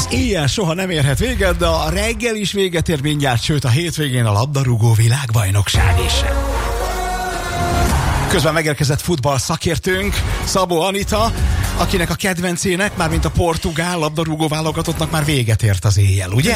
Az éjjel soha nem érhet véget, de a reggel is véget ér mindjárt, sőt a hétvégén a labdarúgó világbajnokság is. Közben megérkezett futball szakértőnk, Szabó Anita, akinek a kedvencének, mármint a portugál labdarúgó válogatottnak már véget ért az éjjel, ugye?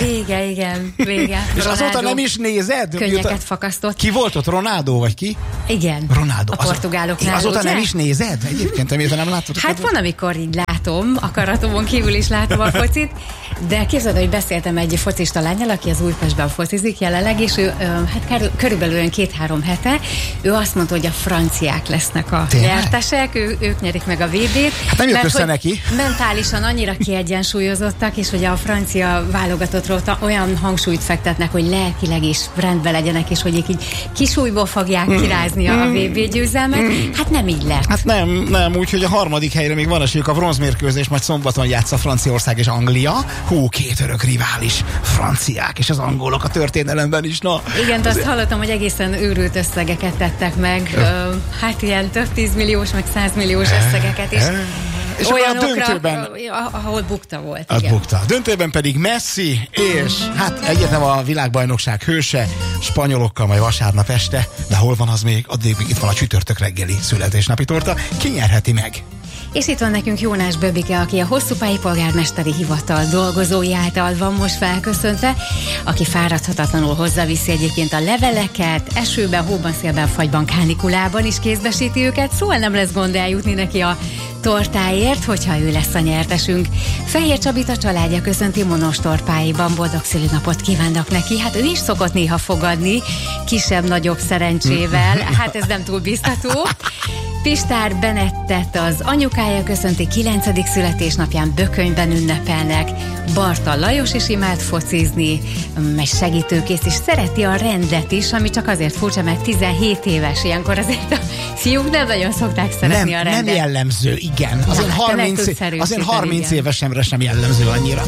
Vége. És azóta nem is nézed? Könnyeket fakasztott. Ki volt ott, Ronaldo vagy ki? Igen. Ronaldo. A portugáloknál, azóta ugye? nem is nézed? Egyébként nem látod? Hát van, amikor így látom, akaratomon kívül is látom a focit, de képzeld, hogy beszéltem egy focista lánnyal, aki az Újpestben focizik jelenleg, és ő hát körülbelül olyan 2-3 hete, ő azt mondta, hogy a franciák lesznek a nyertesek, ők nyerik meg a VB-t. Hát nem jött össze neki. Mentálisan annyira kiegyensúlyozottak, és hogy a francia válogatottról olyan hangsúlyt fektetnek, hogy lelkileg is rendben legyenek, és hogy így kisújból fogják kirázni a VB győzelmet. Hát nem így lett. Hát nem, úgyhogy a harmadik helyre még van esélyük, a bronzmérkőzés, majd szombaton játsza Franciaország és Anglia. Két örök rivális, franciák és az angolok a történelemben is. Na, igen, de azt hallottam, hogy egészen őrült összegeket tettek meg, hát ilyen több 10 milliós, meg 100 milliós összegeket is. És olyanokra, a döntőben, ahol bukta volt. Az bukta. Döntőben pedig Messi, és hát egyetem a világbajnokság hőse, spanyolokkal majd vasárnap este, de hol van az még? Addig még itt van a csütörtök reggeli születésnapi torta. Ki nyerheti meg? És itt van nekünk Jónás Böbike, aki a Hosszúpályi polgármesteri hivatal dolgozói által van most felköszöntve, aki fáradhatatlanul hozzaviszi egyébként a leveleket, esőben, hóban, szélben, fagyban, kánikulában is kézbesíti őket, szóval nem lesz gond eljutni neki a tortáért, hogyha ő lesz a nyertesünk. Fehér Csabit a családja köszönti Monostorpályiban, boldog szülinapot kívánnak neki. Hát ő is szokott néha fogadni, kisebb-nagyobb szerencsével, hát ez nem túl biztató. Pistár Benettet az anyukája köszönti, 9. születésnapján Bökönyben ünnepelnek. Barta Lajos is imád focizni, meg segítőkész, és szereti a rendet is, ami csak azért furcsa, mert 17 éves, ilyenkor azért a fiúk nem nagyon szokták szeretni a rendet. Nem jellemző, igen. Azért 30 évesemre sem jellemző annyira.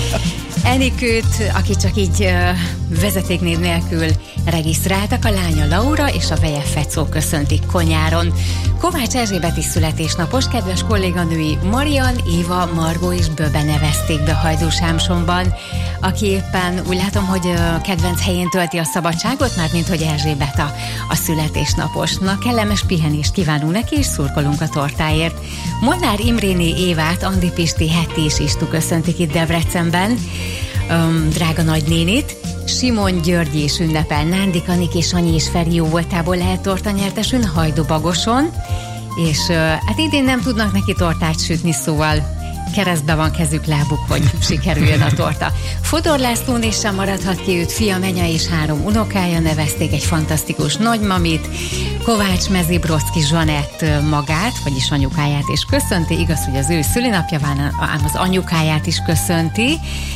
Enikőt, aki csak így vezetéknév nélkül regisztráltak, a lánya Laura és a veje Fecó köszöntik Konyáron. Kovács Erzsébet is születésnapos, kedves kolléganői Marian, Éva, Margó és Böbe nevezték be Hajdúsámsonban, aki éppen úgy látom, hogy kedvenc helyén tölti a szabadságot, már mint hogy Erzsébet a születésnaposnak. Kellemes pihenést kívánunk neki, és szurkolunk a tortáért. Molnár Imréné Évát, Andi Pisti, Hetti és Istu köszöntik itt Debrecenben, drága nagynénit. Simon György is ünnepel, Nándik Anik és Sanyi és Feri jó voltából lehet torta nyertesünk Hajdúbagoson, és hát idén nem tudnak neki tortát sütni, szóval keresztbe van kezük, lábuk, hogy sikerüljön a torta. Fodor Lászlón is sem maradhat ki, őt fia, menye és 3 unokája nevezték, egy fantasztikus nagymamit. Kovács Mezibroszki Zsanett magát, vagyis anyukáját is köszönti, igaz, hogy az ő szülinapja van, ám az anyukáját is köszönti.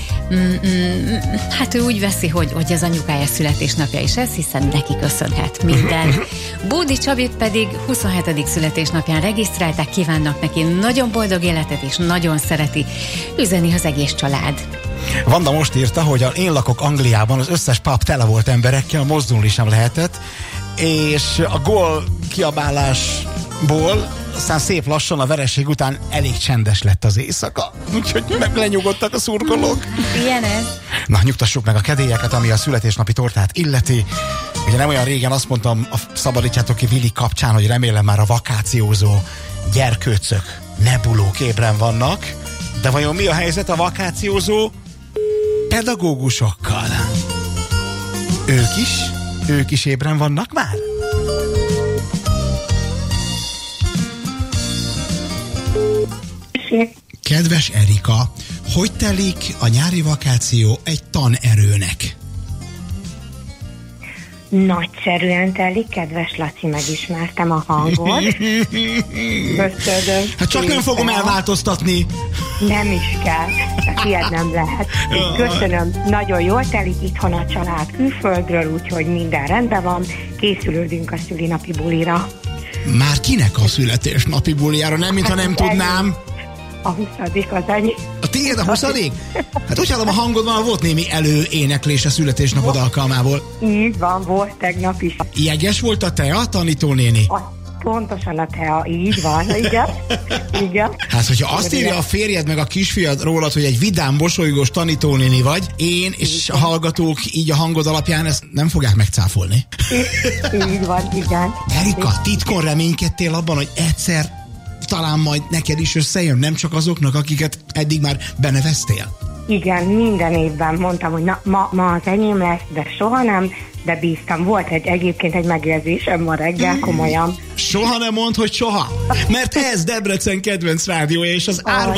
Hát ő úgy veszi, hogy az anyukája születésnapja is ez, hiszen neki köszönhet minden. Bódi Csabit pedig 27. születésnapján regisztrálták, kívánnak neki nagyon boldog életet, és nagyon szereti, üzeni az egész család. Vanda most írta, hogy én lakok Angliában, az összes pub tele volt emberekkel, mozdulni sem lehetett, és a gól kiabálásból aztán szép lassan a vereség után elég csendes lett az éjszaka. Úgyhogy meg lenyugodtak a szurkolók. Ilyen ez. Na, nyugtassuk meg a kedélyeket, ami a születésnapi tortát illeti. Ugye nem olyan régen azt mondtam a Szabadítjátok ki Vili kapcsán, hogy remélem már a vakációzó gyerkőcök, nebulók ébren vannak. De vajon mi a helyzet a vakációzó pedagógusokkal? Ők is ébren vannak már? Kedves Erika, hogy telik a nyári vakáció egy tanerőnek? Nagyszerűen telik, kedves Laci, megismertem a hangod. Köszönöm. Hát csak nem fogom elváltoztatni. Nem is kell, ilyet nem lehet. Köszönöm, nagyon jól telik itthon a család külföldről, úgyhogy minden rendben van, készülődünk a szülinapi bulira. Már kinek a születésnapi bulijára? Nem, mintha nem tudnám. A 20. az ennyi. A tiéd a 20? Hát úgy hallom a hangodban, volt némi előéneklés a születésnapod alkalmából. Így van, volt tegnap is. Jeges volt a tea, tanítónéni? pontosan a Tea, így van, igen. Igen. Hát, hogyha azt írja a férjed meg a kisfiad rólad, hogy egy vidám, mosolygós tanítónéni vagy, én és a hallgatók így a hangod alapján ezt nem fogják megcáfolni. Így van, igen. Erika, titkon reménykedtél abban, hogy egyszer talán majd neked is összejön, nem csak azoknak, akiket eddig már beneveztél? Igen, minden évben mondtam, hogy ma az enyém lesz, de soha nem, de bíztam. Volt egyébként egy megérzésem ma reggel, komolyan. Soha nem mondd, hogy soha, mert ez Debrecen kedvenc rádiója, és az árva